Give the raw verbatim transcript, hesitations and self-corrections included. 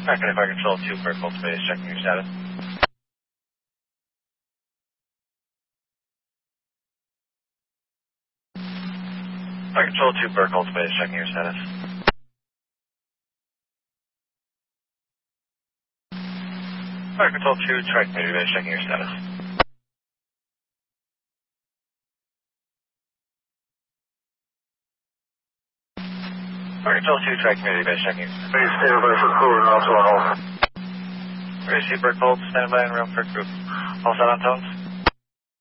American Fire Control two, Berkeley Space, checking your status. Fire Control two, Berkeley Space, checking your status. Fire Control two, Tri-Community Base, checking your status. Fire Control two, Tri-Community Base, checking your status. Base stand by for crew and also on all. Receive Berkeley, stand by and room for group. All set on tones?